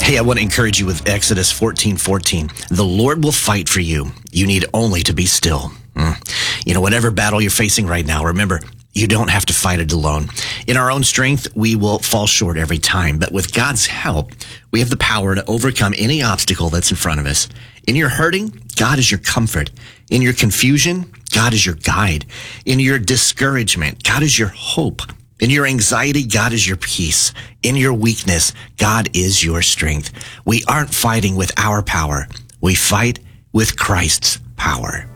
Hey, I want to encourage you with Exodus 14:14. The Lord will fight for you. You need only to be still. Whatever battle you're facing right now, remember, you don't have to fight it alone. In our own strength, we will fall short every time. But with God's help, we have the power to overcome any obstacle that's in front of us. In your hurting, God is your comfort. In your confusion, God is your guide. In your discouragement, God is your hope. In your anxiety, God is your peace. In your weakness, God is your strength. We aren't fighting with our power. We fight with Christ's power.